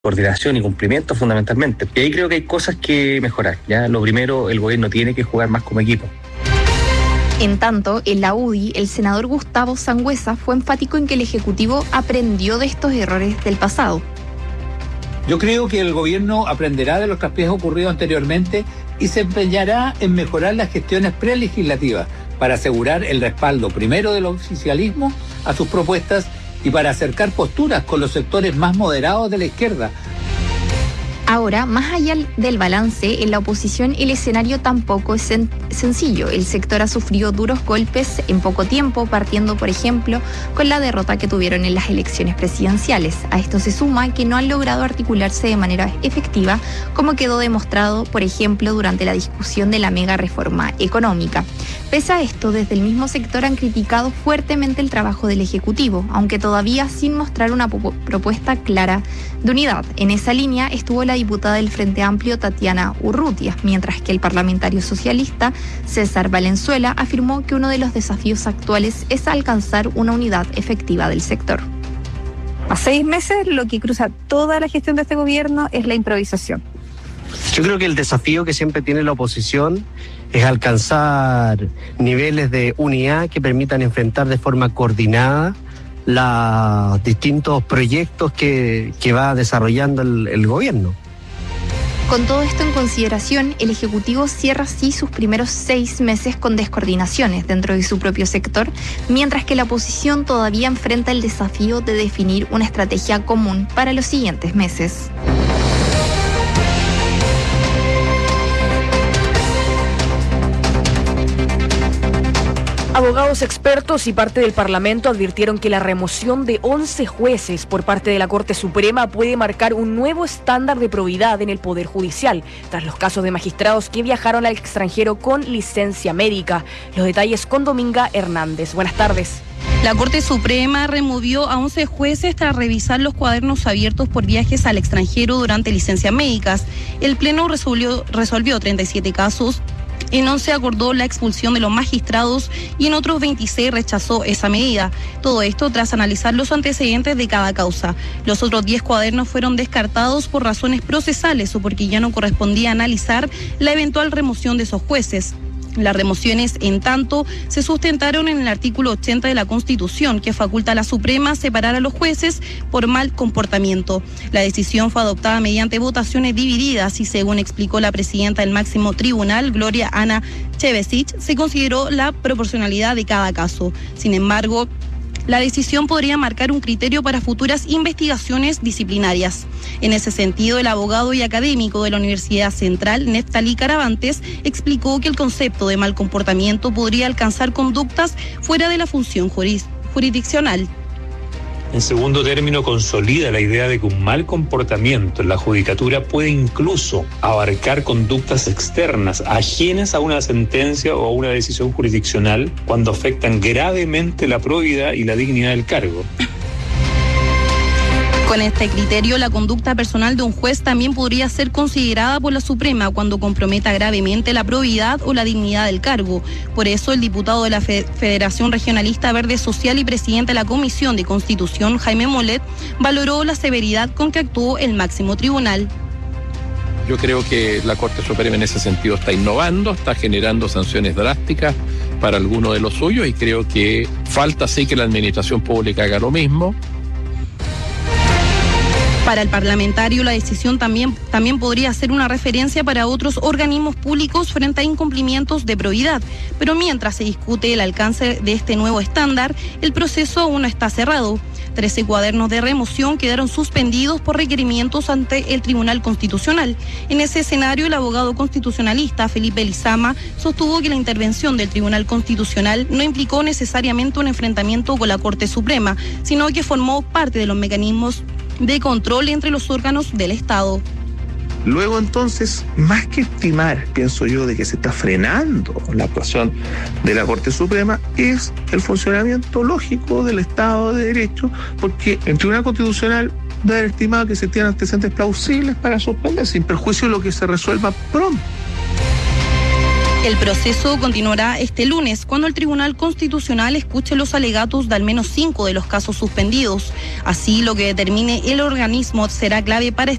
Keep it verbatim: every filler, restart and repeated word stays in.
coordinación y cumplimiento fundamentalmente. Y ahí creo que hay cosas que mejorar. Ya lo primero, el gobierno tiene que jugar más como equipo. En tanto, en la U D I, el senador Gustavo Sangüesa fue enfático en que el Ejecutivo aprendió de estos errores del pasado. Yo creo que el gobierno aprenderá de los traspiés ocurridos anteriormente y se empeñará en mejorar las gestiones prelegislativas para asegurar el respaldo primero del oficialismo a sus propuestas y para acercar posturas con los sectores más moderados de la izquierda. Ahora, más allá del balance, en la oposición el escenario tampoco es sen- sencillo. El sector ha sufrido duros golpes en poco tiempo, partiendo, por ejemplo, con la derrota que tuvieron en las elecciones presidenciales. A esto se suma que no han logrado articularse de manera efectiva, como quedó demostrado, por ejemplo, durante la discusión de la mega reforma económica. Pese a esto, desde el mismo sector han criticado fuertemente el trabajo del Ejecutivo, aunque todavía sin mostrar una po- propuesta clara de unidad. En esa línea estuvo la diputada del Frente Amplio Tatiana Urrutia, mientras que el parlamentario socialista César Valenzuela afirmó que uno de los desafíos actuales es alcanzar una unidad efectiva del sector. A seis meses lo que cruza toda la gestión de este gobierno es la improvisación. Yo creo que el desafío que siempre tiene la oposición es alcanzar niveles de unidad que permitan enfrentar de forma coordinada los distintos proyectos que, que va desarrollando el, el gobierno. Con todo esto en consideración, el Ejecutivo cierra así sus primeros seis meses con descoordinaciones dentro de su propio sector, mientras que la oposición todavía enfrenta el desafío de definir una estrategia común para los siguientes meses. Abogados expertos y parte del Parlamento advirtieron que la remoción de once jueces por parte de la Corte Suprema puede marcar un nuevo estándar de probidad en el Poder Judicial, tras los casos de magistrados que viajaron al extranjero con licencia médica. Los detalles con Dominga Hernández. Buenas tardes. La Corte Suprema removió a once jueces tras revisar los cuadernos abiertos por viajes al extranjero durante licencias médicas. El Pleno resolvió, resolvió treinta y siete casos. En once acordó la expulsión de los magistrados y en otros veintiséis rechazó esa medida. Todo esto tras analizar los antecedentes de cada causa. Los otros diez cuadernos fueron descartados por razones procesales o porque ya no correspondía analizar la eventual remoción de esos jueces. Las remociones, en tanto, se sustentaron en el artículo ochenta de la Constitución, que faculta a la Suprema separar a los jueces por mal comportamiento. La decisión fue adoptada mediante votaciones divididas y, según explicó la presidenta del máximo tribunal, Gloria Ana Chevesich, se consideró la proporcionalidad de cada caso. Sin embargo, la decisión podría marcar un criterio para futuras investigaciones disciplinarias. En ese sentido, el abogado y académico de la Universidad Central, Neftalí Caravantes, explicó que el concepto de mal comportamiento podría alcanzar conductas fuera de la función juris- jurisdiccional. En segundo término, consolida la idea de que un mal comportamiento en la judicatura puede incluso abarcar conductas externas, ajenas a una sentencia o a una decisión jurisdiccional, cuando afectan gravemente la probidad y la dignidad del cargo. Con este criterio, la conducta personal de un juez también podría ser considerada por la Suprema cuando comprometa gravemente la probidad o la dignidad del cargo. Por eso, el diputado de la Federación Regionalista Verde Social y presidente de la Comisión de Constitución, Jaime Molet, valoró la severidad con que actuó el máximo tribunal. Yo creo que la Corte Suprema en ese sentido está innovando, está generando sanciones drásticas para algunos de los suyos y creo que falta sí que la administración pública haga lo mismo. Para el parlamentario, la decisión también, también podría ser una referencia para otros organismos públicos frente a incumplimientos de probidad. Pero mientras se discute el alcance de este nuevo estándar, el proceso aún no está cerrado. Trece cuadernos de remoción quedaron suspendidos por requerimientos ante el Tribunal Constitucional. En ese escenario, el abogado constitucionalista Felipe Lizama sostuvo que la intervención del Tribunal Constitucional no implicó necesariamente un enfrentamiento con la Corte Suprema, sino que formó parte de los mecanismos de control entre los órganos del Estado. Luego entonces, más que estimar, pienso yo, de que se está frenando la actuación de la Corte Suprema, es el funcionamiento lógico del Estado de Derecho, porque el Tribunal Constitucional debe haber estimado que se tienen antecedentes plausibles para suspender, sin perjuicio de lo que se resuelva pronto. El proceso continuará este lunes, cuando el Tribunal Constitucional escuche los alegatos de al menos cinco de los casos suspendidos. Así, lo que determine el organismo será clave para